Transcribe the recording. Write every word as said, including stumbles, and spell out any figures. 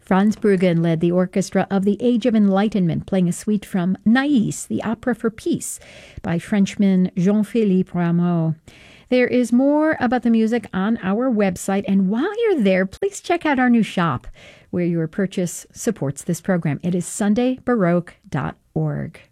Franz Bruggen led the orchestra of the Age of Enlightenment, playing a suite from Naïs, the Opera for Peace, by Frenchman Jean-Philippe Rameau. There is more about the music on our website, and while you're there, please check out our new shop, where your purchase supports this program. It is sunday baroque dot org.